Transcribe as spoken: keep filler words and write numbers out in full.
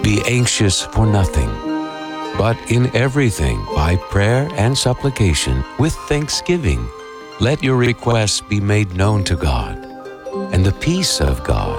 Be anxious for nothing, but in everything, by prayer and supplication, with thanksgiving, let your requests be made known to God. And the peace of God,